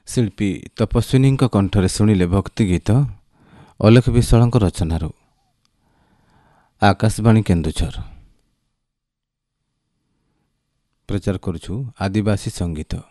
ଶିଳ୍ପୀ ତପସ୍ୱିନୀଙ୍କ କଣ୍ଠରେ ଶୁଣିଲେ ଭକ୍ତି ଗୀତ ଅଲେଖ ବିଶ୍ୱାଳଙ୍କ ରଚନାରୁ। ଆକାଶବାଣୀ କେନ୍ଦୁଝର ପ୍ରଚାର କରୁଛୁ ଆଦିବାସୀ ସଙ୍ଗୀତ।